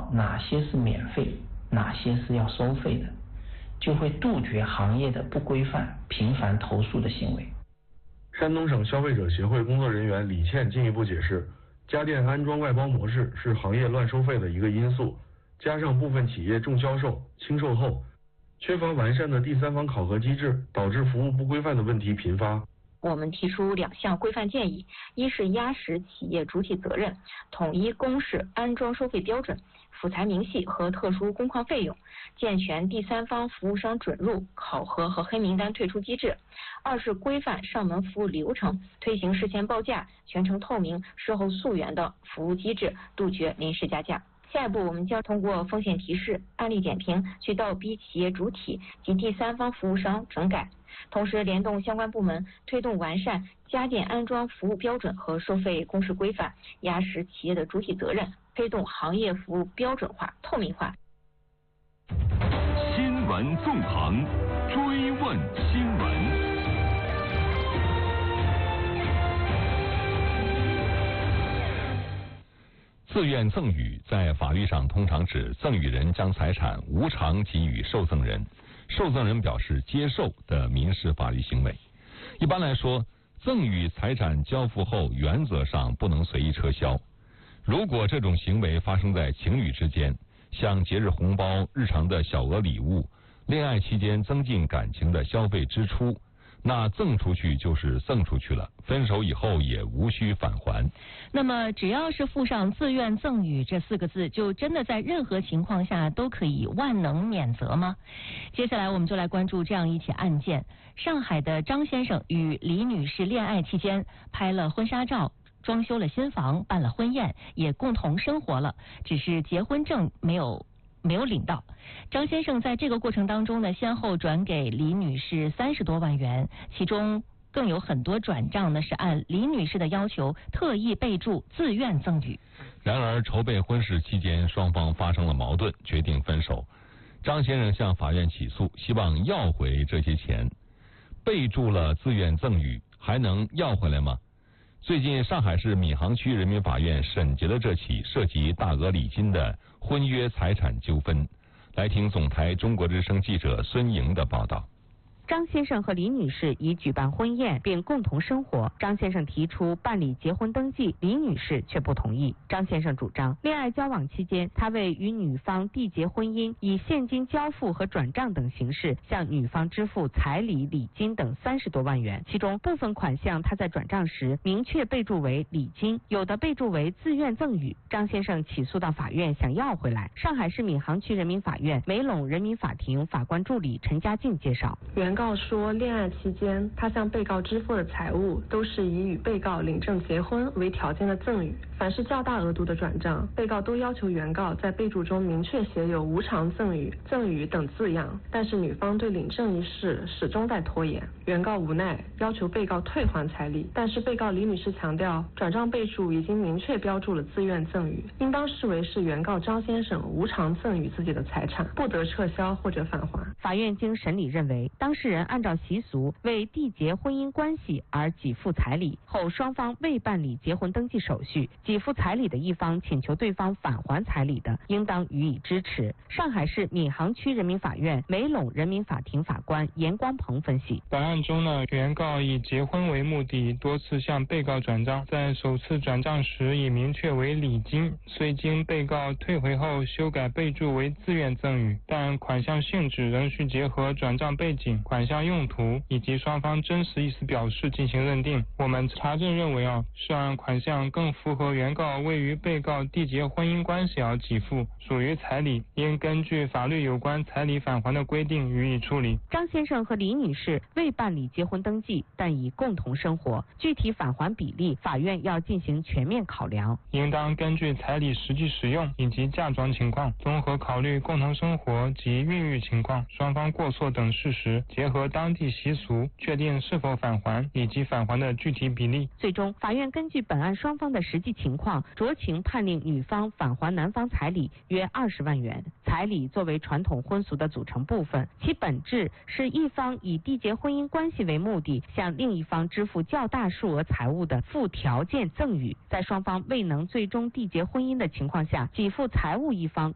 哪些是免费，哪些是要收费的，就会杜绝行业的不规范、频繁投诉的行为。 山东省消费者协会工作人员李倩进一步解释，家电安装外包模式是行业乱收费的一个因素，加上部分企业重销售、轻售后，缺乏完善的第三方考核机制，导致服务不规范的问题频发。 我们提出2项规范建议：一是压实企业主体责任，统一公示安装收费标准、辅材明细和特殊工况费用，健全第三方服务商准入、考核和黑名单退出机制；二是规范上门服务流程，推行事先报价、全程透明、事后溯源的服务机制，杜绝临时加价。下一步，我们将通过风险提示、案例点评，去倒逼企业主体及第三方服务商整改，同时联动相关部门，推动完善家电安装服务标准和收费公示规范，压实企业的主体责任，推动行业服务标准化、透明化。 新闻纵横，追问新闻。自愿赠与在法律上通常指赠与人将财产无偿给予受赠人，受赠人表示接受的民事法律行为。一般来说，赠与财产交付后原则上不能随意撤销。如果这种行为发生在情侣之间，像节日红包、日常的小额礼物、恋爱期间增进感情的消费支出，那赠出去就是赠出去了，分手以后也无需返还。 那么只要是附上自愿赠与这4个字，就真的在任何情况下都可以万能免责吗？接下来我们就来关注这样一起案件：上海的张先生与李女士恋爱期间拍了婚纱照，装修了新房，办了婚宴，也共同生活了，只是结婚证没有领到。张先生在这个过程当中呢，先后转给李女士30多万元，其中更有很多转账呢是按李女士的要求特意备注自愿赠与。 然而筹备婚事期间，双方发生了矛盾，决定分手。张先生向法院起诉，希望要回这些钱。备注了自愿赠与，还能要回来吗？最近上海市闵行区人民法院审结了这起涉及大额礼金的婚约财产纠纷。来听总台中国之声记者孙莹的报道。 张先生和李女士已举办婚宴并共同生活，张先生提出办理结婚登记，李女士却不同意。张先生主张，恋爱交往期间，他为与女方缔结婚姻，以现金交付和转账等形式向女方支付彩礼、礼金等30多万元，其中部分款项他在转账时明确备注为礼金，有的备注为自愿赠与。张先生起诉到法院想要回来。上海市闵行区人民法院梅陇人民法庭法官助理陈家静介绍， 原告说，恋爱期间他向被告支付的财物都是以与被告领证结婚为条件的赠与，凡是较大额度的转账，被告都要求原告在备注中明确写有无偿赠与、赠与等字样，但是女方对领证一事始终在拖延。原告无奈要求被告退还彩礼，但是被告李女士强调，转账备注已经明确标注了自愿赠与，应当视为是原告张先生无偿赠与自己的财产，不得撤销或者返还。 法院经审理认为，当事人按照习俗为缔结婚姻关系而给付彩礼后，双方未办理结婚登记手续，给付彩礼的一方请求对方返还彩礼的，应当予以支持。上海市闵行区人民法院梅陇人民法庭法官严光鹏分析， 本案中呢，原告以结婚为目的，多次向被告转账，在首次转账时已明确为礼金，虽经被告退回后修改备注为自愿赠与，但款项性质仍需结合转账背景、款项用途以及双方真实意思表示进行认定。我们查证认为涉案款项更符合原告为与被告缔结婚姻关系而给付，属于彩礼，应根据法律有关彩礼返还的规定予以处理。 张先生和李女士未办理结婚登记，但已共同生活，具体返还比例，法院要进行全面考量， 应当根据彩礼实际使用以及嫁妆情况，综合考虑共同生活及孕育情况、双方过错等事实，结合当地习俗，确定是否返还以及返还的具体比例。 最终，法院根据本案双方的实际情况，酌情判令女方返还男方彩礼约20万元。彩礼作为传统婚俗的组成部分，其本质是一方以缔结婚姻关系为目的，向另一方支付较大数额财物的附条件赠与。在双方未能最终缔结婚姻的情况下，给付财物一方